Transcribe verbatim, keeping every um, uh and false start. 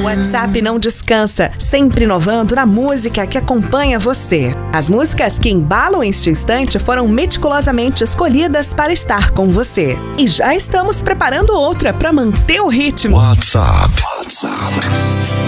O WhatsApp não descansa, sempre inovando na música que acompanha você. As músicas que embalam este instante foram meticulosamente escolhidas para estar com você. E já estamos preparando outra para manter o ritmo. WhatsApp. WhatsApp.